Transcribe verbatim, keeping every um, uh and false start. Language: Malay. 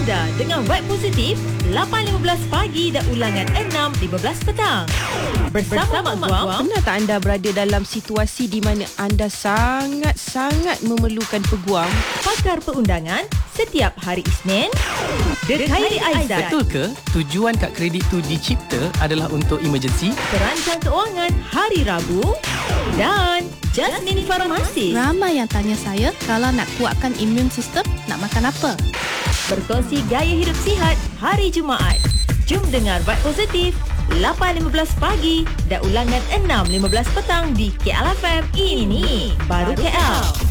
anda dengan Vibe Positif lapan lima belas pagi dan ulangan enam lima belas petang. Bersama, Bersama Mak Guam. Pernah tak anda berada dalam situasi di mana anda sangat-sangat memerlukan peguam? Pakar perundangan setiap hari Isnin. The Khairi Aizat. Betul ke tujuan kad kredit tu dicipta adalah untuk emergency? Perancang keuangan hari Rabu. Dan Jasmine Farmasi. Ramai yang tanya saya kalau nak kuatkan imun sistem, nak makan apa? Berkongsi gaya hidup sihat hari Jumaat. Jom dengar Vibe Positif lapan lima belas pagi dan ulangan enam lima belas petang di K L F M. Ini baru K L.